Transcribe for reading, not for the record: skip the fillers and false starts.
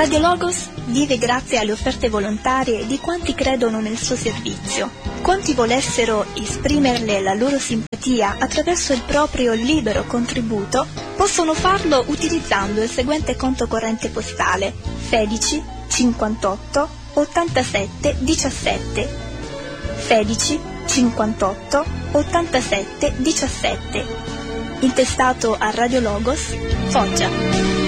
Radio Logos vive grazie alle offerte volontarie di quanti credono nel suo servizio. Quanti volessero esprimerle la loro simpatia attraverso il proprio libero contributo, possono farlo utilizzando il seguente conto corrente postale: 16 58 87 17. 16 58 87 17. Intestato a Radio Logos, Foggia.